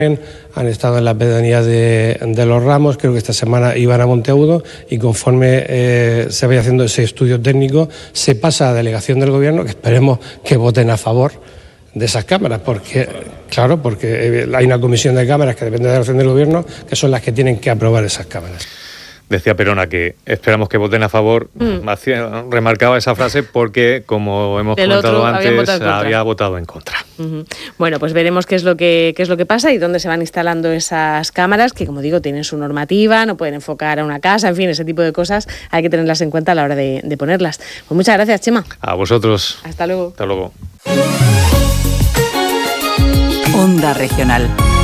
Han estado en la pedanía de Los Ramos, creo que esta semana iban a Monteagudo y conforme se vaya haciendo ese estudio técnico se pasa a delegación del Gobierno, que esperemos que voten a favor de esas cámaras, porque hay una comisión de cámaras que depende de la delegación del Gobierno, que son las que tienen que aprobar esas cámaras. Decía Perona que esperamos que voten a favor. Remarcaba esa frase porque, como hemos comentado antes, había votado en contra. Bueno, pues veremos qué es lo que pasa y dónde se van instalando esas cámaras, que, como digo, tienen su normativa, no pueden enfocar a una casa, en fin, ese tipo de cosas hay que tenerlas en cuenta a la hora de ponerlas. Pues muchas gracias, Chema. A vosotros. Hasta luego. Hasta luego. Onda Regional.